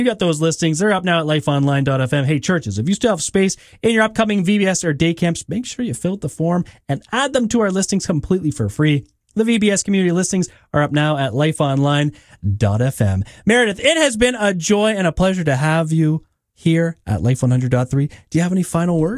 You got those listings. They're up now at lifeonline.fm. Hey, churches, if you still have space in your upcoming VBS or day camps, make sure you fill out the form and add them to our listings completely for free. The VBS community listings are up now at lifeonline.fm. Meredith, it has been a joy and a pleasure to have you here at Life 100.3. Do you have any final words?